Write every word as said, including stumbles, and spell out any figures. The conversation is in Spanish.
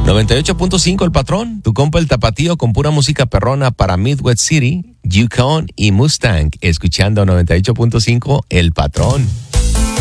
noventa y ocho punto cinco El Patrón, tu compa el tapatío con pura música perrona para Midwest City, Yukon y Mustang, escuchando noventa y ocho punto cinco El Patrón.